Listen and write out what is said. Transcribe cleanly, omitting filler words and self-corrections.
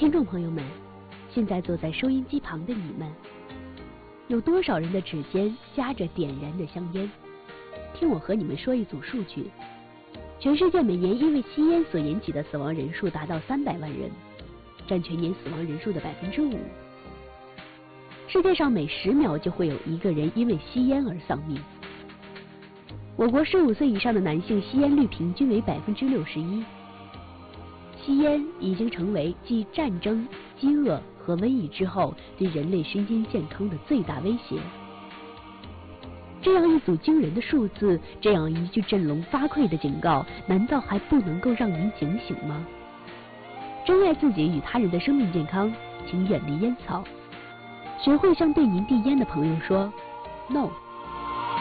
听众朋友们，现在坐在收音机旁的你们，有多少人的指尖夹着点燃的香烟？听我和你们说一组数据：全世界每年因为吸烟所引起的死亡人数达到300万人，占全年死亡人数的5%。世界上每10秒就会有1个人因为吸烟而丧命。我国15岁以上的男性吸烟率平均为61%。吸烟已经成为继战争、饥饿和瘟疫之后对人类身心健康的最大威胁。这样一组惊人的数字，这样一句振聋发聩的警告，难道还不能够让您警醒吗？珍爱自己与他人的生命健康，请远离烟草，学会向对您递烟的朋友说 “No”。